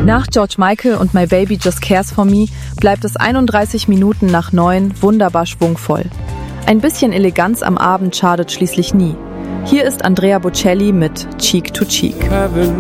Nach George Michael und My Baby Just Cares For Me bleibt es 31 Minuten nach 9 wunderbar schwungvoll. Ein bisschen Eleganz am Abend schadet schließlich nie. Hier ist Andrea Bocelli mit Cheek to Cheek.